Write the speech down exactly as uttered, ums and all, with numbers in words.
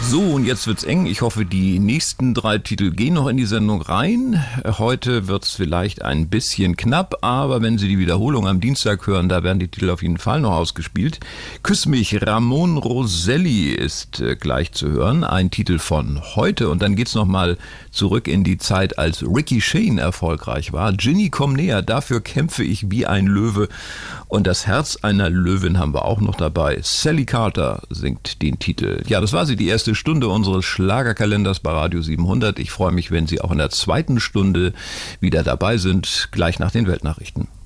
So, und jetzt wird's eng. Ich hoffe, die nächsten drei Titel gehen noch in die Sendung rein. Heute wird's vielleicht ein bisschen knapp, aber wenn Sie die Wiederholung am Dienstag hören, da werden die Titel auf jeden Fall noch ausgespielt. Küss mich, Ramon Roselli ist äh, gleich zu hören. Ein Titel von heute. Und dann geht's nochmal zurück in die Zeit, als Ricky Shane erfolgreich war. Ginny, komm näher, dafür kämpfe ich wie ein Löwe. Und das Herz einer Löwin haben wir auch noch dabei. Sally Carter singt den Titel. Ja, das war sie, die erste Stunde unseres Schlagerkalenders bei Radio siebenhundert. Ich freue mich, wenn Sie auch in der zweiten Stunde wieder dabei sind, gleich nach den Weltnachrichten.